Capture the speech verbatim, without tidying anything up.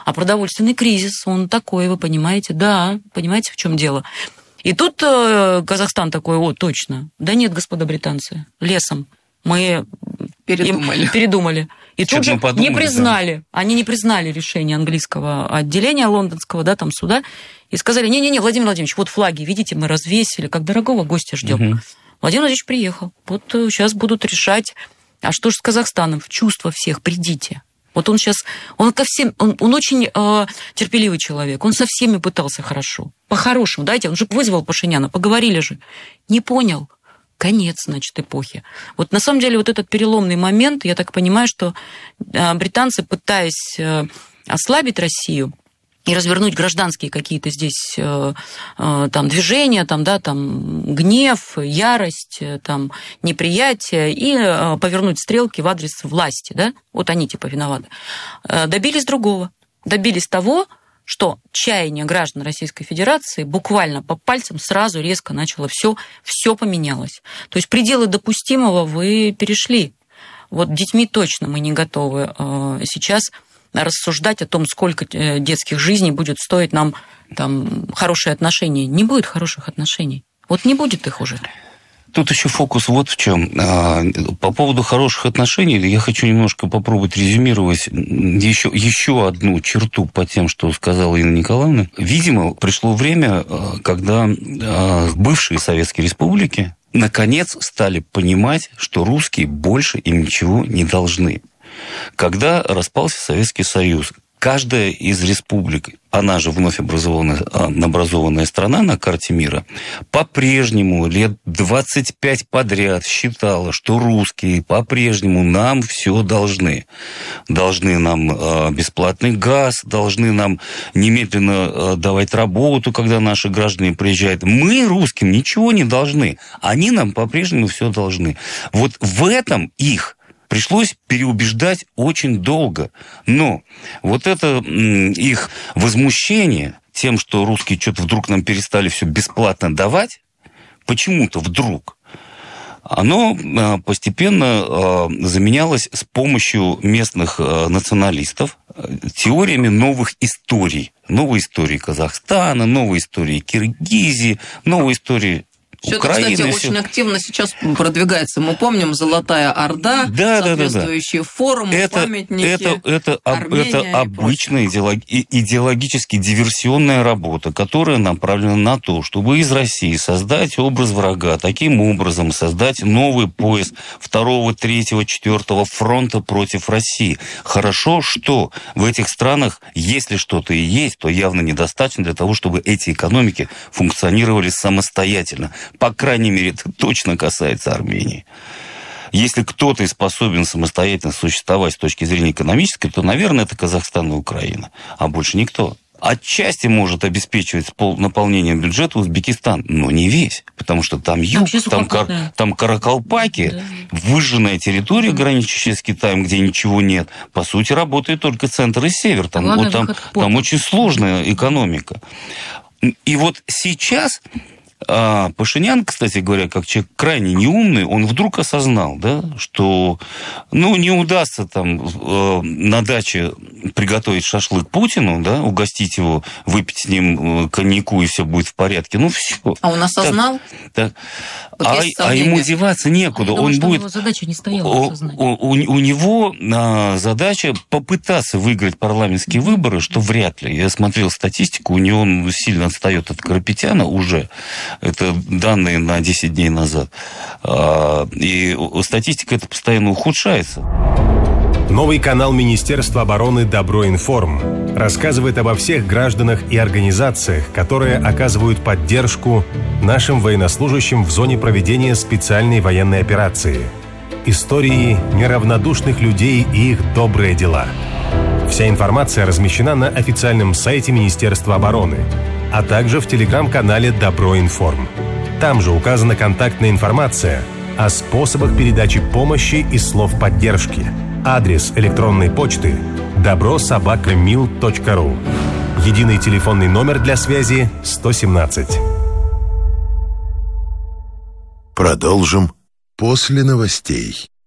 А продовольственный кризис, он такой, вы понимаете? Да, понимаете, в чем дело? И тут э, Казахстан такой, о, точно. Да нет, господа британцы, лесом. Мы передумали. Им передумали. И тут же не признали, да. Они не признали решение английского отделения лондонского, да, там суда, и сказали, не-не-не, Владимир Владимирович, вот флаги, видите, мы развесили, как дорогого гостя ждем. Угу. Владимир Владимирович приехал. Вот сейчас будут решать, а что же с Казахстаном? В чувство всех придите. Вот он сейчас, он ко всем, он, он очень э, терпеливый человек, он со всеми пытался хорошо, по-хорошему, дайте, он же вызвал Пашиняна, поговорили же, не понял, конец, значит, эпохи. Вот на самом деле вот этот переломный момент, я так понимаю, что э, британцы, пытаясь э, ослабить Россию и развернуть гражданские какие-то здесь э, э, там движения, там, да, там, гнев, ярость, там, неприятие, и э, повернуть стрелки в адрес власти, да, вот они типа виноваты, э, добились другого. Добились того, что чаяние граждан Российской Федерации буквально по пальцам сразу резко начало все, все поменялось. То есть пределы допустимого вы перешли. Вот детьми точно мы не готовы э, сейчас рассуждать о том, сколько детских жизней будет стоить нам там, хорошие отношения. Не будет хороших отношений. Вот не будет их уже. Тут еще фокус вот в чем. По поводу хороших отношений я хочу немножко попробовать резюмировать еще, еще одну черту по тем, что сказала Инна Николаевна. Видимо, пришло время, когда бывшие советские республики наконец стали понимать, что русские больше им ничего не должны. Когда распался Советский Союз, каждая из республик, она же вновь образованная, образованная страна на карте мира, по-прежнему лет двадцать пять подряд считала, что русские по-прежнему нам все должны. Должны нам бесплатный газ, должны нам немедленно давать работу, когда наши граждане приезжают. Мы, русским, ничего не должны. Они нам по-прежнему все должны. Вот в этом их пришлось переубеждать очень долго. Но вот это их возмущение тем, что русские что-то вдруг нам перестали все бесплатно давать, почему-то вдруг, оно постепенно заменялось с помощью местных националистов теориями новых историй. Новой истории Казахстана, новой истории Киргизии, новой истории Все это, кстати, очень активно сейчас продвигается. Мы помним «Золотая Орда», да, соответствующие да, да, да. форумы, это, памятники, это, это, это обычная идеологически диверсионная работа, которая направлена на то, чтобы из России создать образ врага, таким образом создать новый пояс второго, третьего, четвертого фронта против России. Хорошо, что в этих странах, если что-то и есть, то явно недостаточно для того, чтобы эти экономики функционировали самостоятельно. По крайней мере, это точно касается Армении. Если кто-то и способен самостоятельно существовать с точки зрения экономической, то, наверное, это Казахстан и Украина, а больше никто. Отчасти может обеспечивать наполнением бюджета Узбекистан, но не весь, потому что там юг, там, там, кар, там Каракалпаки, да. Выжженная территория, граничащая с Китаем, где ничего нет. По сути, работает только центр и север. Там, вот, там, там очень сложная экономика. И вот сейчас... А Пашинян, кстати говоря, как человек крайне неумный, он вдруг осознал, да, что ну, не удастся там э, на даче приготовить шашлык Путину, да, угостить его, выпить с ним коньяку, и все будет в порядке. Ну, все. А он осознал? Так, так. А, а ему деваться некуда. Потому он что будет... у него задача не стояла осознать. У, у, у него а, задача попытаться выиграть парламентские выборы, что вряд ли. Я смотрел статистику, у него он сильно отстает от Карапетяна уже. Это данные на десять дней назад. И статистика эта постоянно ухудшается. Новый канал Министерства обороны «Доброинформ» рассказывает обо всех гражданах и организациях, которые оказывают поддержку нашим военнослужащим в зоне проведения специальной военной операции. Истории неравнодушных людей и их добрые дела. Вся информация размещена на официальном сайте Министерства обороны, а также в телеграм-канале «Доброинформ». Там же указана контактная информация о способах передачи помощи и слов поддержки. Адрес электронной почты добро собака мил точка ру. Единый телефонный номер для связи сто семнадцать. Продолжим после новостей.